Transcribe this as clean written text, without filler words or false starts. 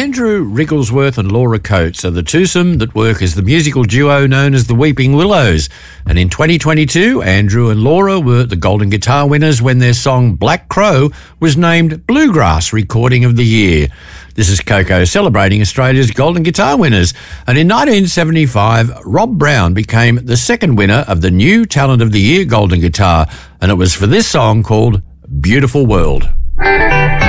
Andrew Wrigglesworth and Laura Coates are the twosome that work as the musical duo known as the Weeping Willows. And in 2022, Andrew and Laura were the Golden Guitar winners when their song Black Crow was named Bluegrass Recording of the Year. This is Coco celebrating Australia's Golden Guitar winners. And in 1975, Rob Brown became the second winner of the New Talent of the Year Golden Guitar. And it was for this song called Beautiful World.